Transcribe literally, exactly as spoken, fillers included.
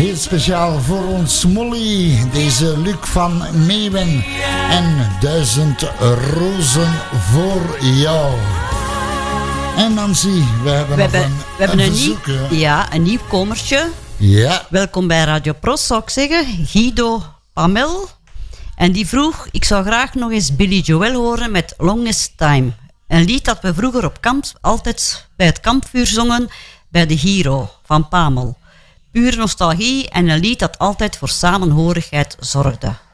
heel speciaal voor ons Molly. Deze Luc van Meeuwen. En duizend rozen voor jou. En Nancy, we hebben we nog hebben, een, we hebben een een, verzoek, nieuw, ja, een nieuw komertje. Ja. Welkom bij Radio Pros, zou ik zeggen. Guido Pamel. En die vroeg, ik zou graag nog eens Billy Joel horen met Longest Time. Een lied dat we vroeger op kamp altijd bij het kampvuur zongen bij de Giro van Pamel. Pure nostalgie en een lied dat altijd voor samenhorigheid zorgde.